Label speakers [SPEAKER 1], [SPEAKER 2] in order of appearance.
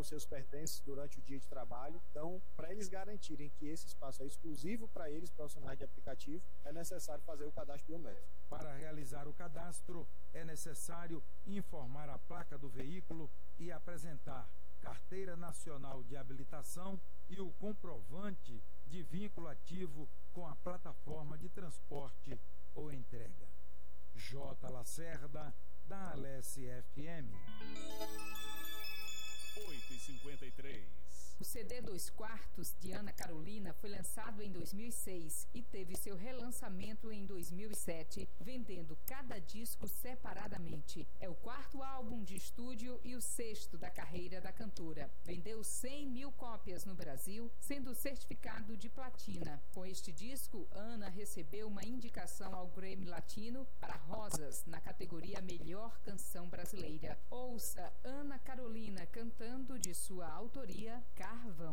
[SPEAKER 1] os seus pertences durante o dia de trabalho. Então, para eles garantirem que esse espaço é exclusivo para eles, profissionais de aplicativo, é necessário fazer o cadastro biométrico.
[SPEAKER 2] Para realizar o cadastro, é necessário informar a placa do veículo e apresentar Carteira Nacional de Habilitação e o comprovante de vínculo ativo com a plataforma de transporte ou entrega. J. Lacerda, da Alesse FM.
[SPEAKER 3] 8h53.
[SPEAKER 4] O CD 2/4 de Ana Carolina foi lançado em 2006 e teve seu relançamento em 2007, vendendo cada disco separadamente. É o 4º álbum de estúdio e o 6º da carreira da cantora. Vendeu 100 mil cópias no Brasil, sendo certificado de platina. Com este disco, Ana recebeu uma indicação ao Grammy Latino para Rosas, na categoria Melhor Canção Brasileira. Ouça Ana Carolina cantando de sua autoria, Carvão.